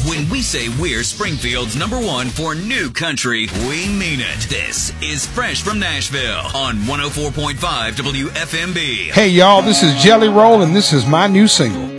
When we say we're Springfield's #1 for new country, we mean it. This is Fresh from Nashville on 104.5 WFMB. Hey, y'all, this is Jelly Roll, and this is my new single.